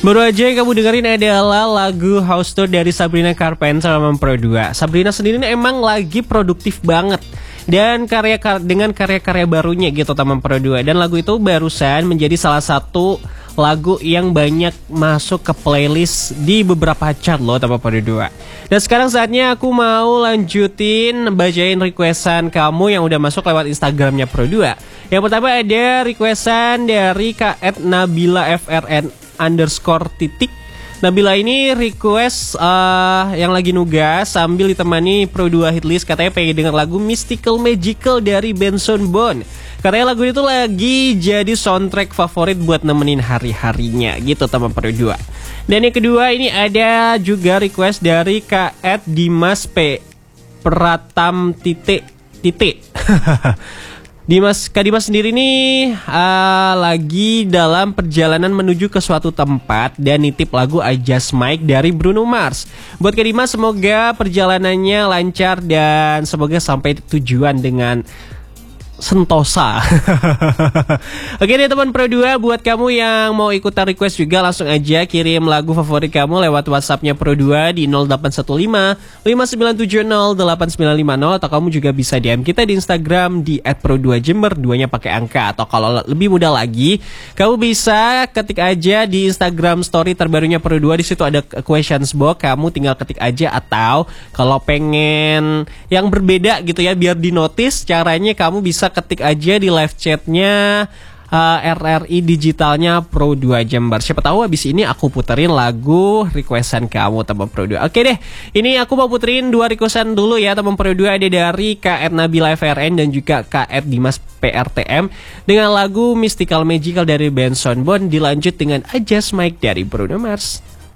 Baru aja yang kamu dengerin adalah lagu House Tour dari Sabrina Carpenter sama Pro 2. Sabrina sendiri emang lagi produktif banget dan dengan karya-karya barunya gitu teman Pro 2. Dan lagu itu barusan menjadi salah satu lagu yang banyak masuk ke playlist di beberapa chart loh teman Pro 2. Dan sekarang saatnya aku mau lanjutin bacain requestan kamu yang udah masuk lewat Instagramnya Pro 2. Yang pertama ada requestan dari Kak Nabila FRN _. Nabila ini request yang lagi nugas sambil ditemani Pro 2 Hitlist. Katanya pengen denger lagu Mystical Magical dari Benson Boone. Katanya lagu itu lagi jadi soundtrack favorit buat nemenin hari-harinya gitu teman Pro 2. Dan yang kedua ini ada juga request dari Kak Dimas P Pratam titik. Kak Dimas sendiri nih lagi dalam perjalanan menuju ke suatu tempat dan nitip lagu I Just Might dari Bruno Mars. Buat Kak Dimas semoga perjalanannya lancar dan semoga sampai tujuan dengan sentosa. Oke deh teman Pro 2, buat kamu yang mau ikutan request juga langsung aja kirim lagu favorit kamu lewat WhatsAppnya Pro 2 di 0815 5970 8950 atau kamu juga bisa DM kita di Instagram di @pro2jember, duanya pakai angka. Atau kalau lebih mudah lagi, kamu bisa ketik aja di Instagram story terbarunya Pro 2, di situ ada questions box, kamu tinggal ketik aja. Atau kalau pengen yang berbeda gitu ya biar di notice, caranya kamu bisa ketik aja di live chatnya RRI digitalnya Pro 2 Jember. Siapa tahu abis ini aku puterin lagu requestan kamu teman Pro 2. Oke deh, ini aku mau puterin 2 requestan dulu ya teman Pro 2. Ada dari Kak Nabila FRN dan juga Kak Dimas PRTM dengan lagu Mystical Magical dari Benson Boone, dilanjut dengan I Just Might dari Bruno Mars.